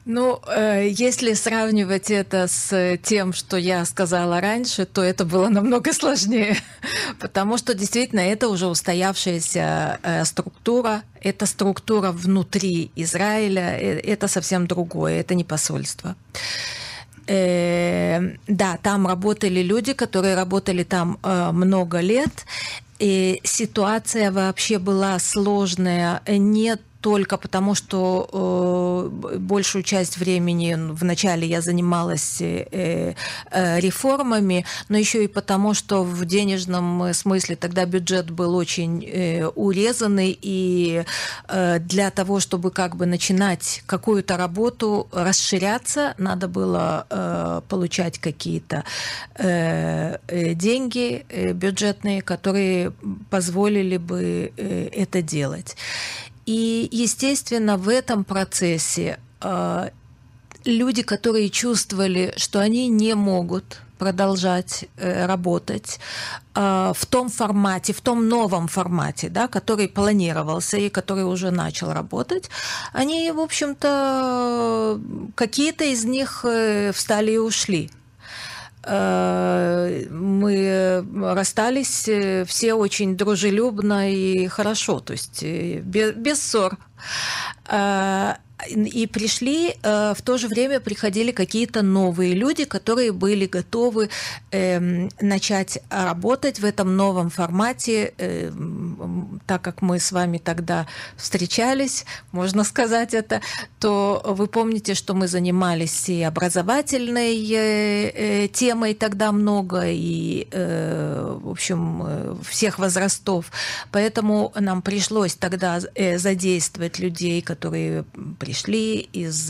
Ну, если сравнивать это с тем, что я сказала раньше, то это было намного сложнее, потому что действительно это уже устоявшаяся структура, это структура внутри Израиля, это совсем другое, это не посольство. Да, там работали люди, которые работали там много лет, и ситуация вообще была сложная, не только потому, что большую часть времени вначале я занималась реформами, но еще и потому, что в денежном смысле тогда бюджет был очень урезанный, и для того, чтобы как бы начинать какую-то работу, расширяться, надо было получать какие-то деньги бюджетные, которые позволили бы это делать. И, естественно, в этом процессе люди, которые чувствовали, что они не могут продолжать работать в том формате, в том новом формате, да, который планировался и который уже начал работать, они, в общем-то, какие-то из них встали и ушли. Мы расстались все очень дружелюбно и хорошо, то есть без ссор. И пришли, в то же время приходили какие-то новые люди, которые были готовы начать работать в этом новом формате, так как мы с вами тогда встречались, можно сказать это, то вы помните, что мы занимались и образовательной темой тогда много, и, в общем, всех возрастов. Поэтому нам пришлось тогда задействовать людей, которые пришли из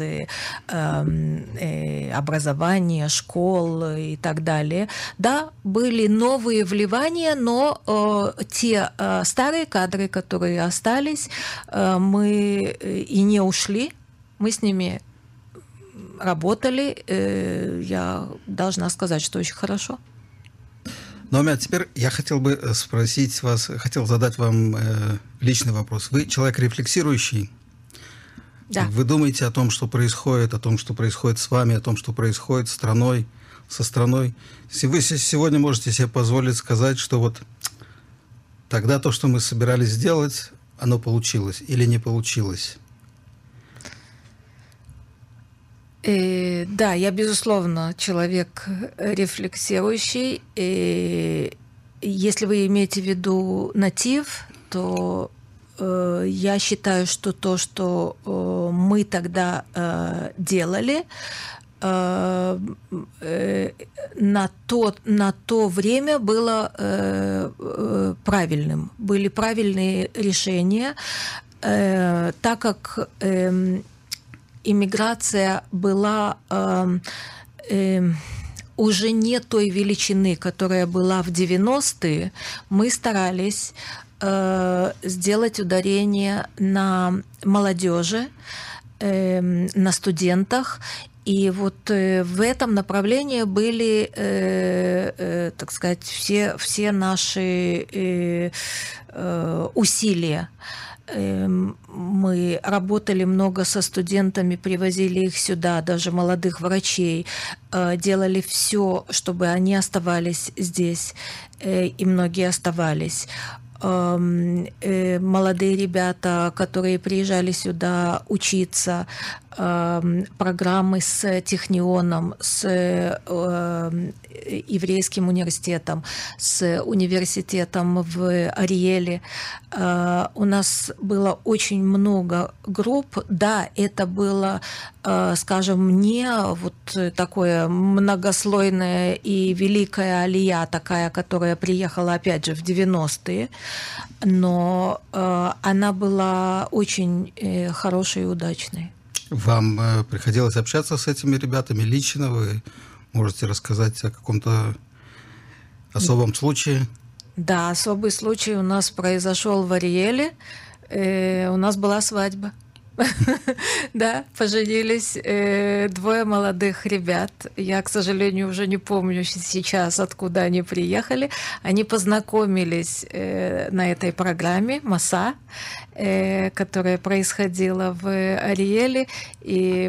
образования, школ и так далее. Да, были новые вливания, но те старые кадры, которые остались, мы и не ушли, мы с ними работали. Я должна сказать, что очень хорошо. Ну, а теперь я хотел бы спросить вас, хотел задать вам личный вопрос. Вы человек рефлексирующий? Да. Вы думаете о том, что происходит с вами, о том, что происходит с страной, со страной. Вы сегодня можете себе позволить сказать, что вот тогда то, что мы собирались сделать, оно получилось или не получилось? Да, я, безусловно, человек рефлексирующий. Если вы имеете в виду натив, то я считаю, что то, что мы тогда делали, на то время было правильным. Были правильные решения, так как иммиграция была уже не той величины, которая была в 90-е, мы старались сделать ударение на молодежи, на студентах. И вот в этом направлении были, так сказать, все наши усилия. Мы работали много со студентами, привозили их сюда, даже молодых врачей, делали все, чтобы они оставались здесь, и многие оставались. Молодые ребята, которые приезжали сюда учиться, программы с Технионом, с еврейским университетом, с университетом в Ариэле. У нас было очень много групп. Да, это было, скажем, не вот такое многослойное и великая алия такая, которая приехала опять же в 90-е, но она была очень хорошей и удачной. Вам приходилось общаться с этими ребятами лично? Вы можете рассказать о каком-то особом случае? Да, особый случай у нас произошел в Ариэле. У нас была свадьба. Да, поженились двое молодых ребят. Я, к сожалению, уже не помню сейчас, откуда они приехали. Они познакомились на этой программе «Маса», которая происходила в Ариэле. И